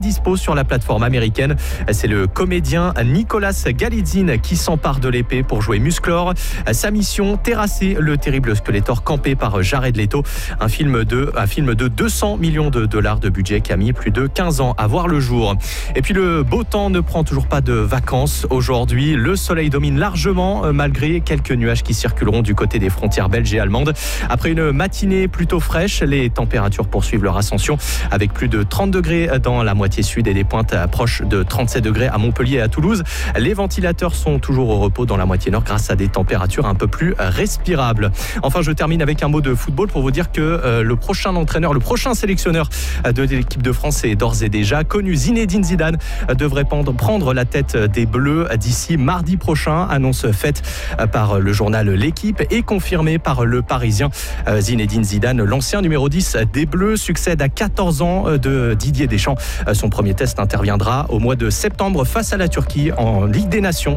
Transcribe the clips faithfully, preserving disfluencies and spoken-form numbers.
dispo sur la plateforme américaine. C'est le comédien Nicolas Galitzine qui s'empare de l'épée pour jouer Musclor. Sa mission, terrasser le terrible Skeletor campé par Jared Leto. Un film de, un film de deux cents millions de dollars de budget qui a mis plus de quinze ans à voir le jour. Et puis le beau temps ne prend toujours pas de vacances. Aujourd'hui, le soleil domine largement malgré quelques nuages qui circuleront du côté des frontières belges et allemandes. Après une matinée plutôt fraîche, les températures poursuivent leur ascension avec plus de trente degrés dans la moitié sud et des pointes proches de trente-sept degrés à Montpellier et à Toulouse. Les ventilateurs sont toujours au repos dans la moitié nord grâce à des températures un peu plus respirables. Enfin, je termine avec un mot de football pour vous dire que euh, le prochain entraîneur, le prochain sélectionneur de l'équipe de France est d'ores et déjà connu. Zinedine Zidane devrait prendre la tête des Bleus d'ici mardi prochain. Annonce faite par le journal L'Équipe et confirmée par le Parisien. Zinedine Zidane, l'ancien numéro dix des Bleus, succède à quatorze ans de Didier Deschamps. Son premier test interviendra au mois de septembre face à la Turquie en Ligue des Nations.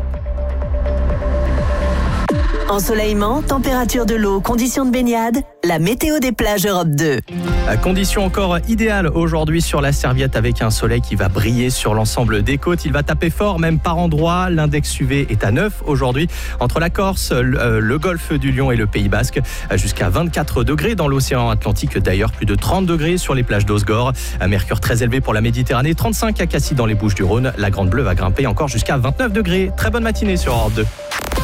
Ensoleillement, température de l'eau, conditions de baignade, la météo des plages Europe deux. Condition encore idéale aujourd'hui sur la Serviette avec un soleil qui va briller sur l'ensemble des côtes. Il va taper fort même par endroits. L'index U V est à neuf aujourd'hui entre la Corse, le, le golfe du Lion et le Pays Basque. Jusqu'à vingt-quatre degrés dans l'océan Atlantique. D'ailleurs, plus de trente degrés sur les plages d'Osgore. Mercure très élevé pour la Méditerranée. trente-cinq à Cassis dans les Bouches-du-Rhône. La Grande Bleue va grimper encore jusqu'à vingt-neuf degrés. Très bonne matinée sur Europe deux.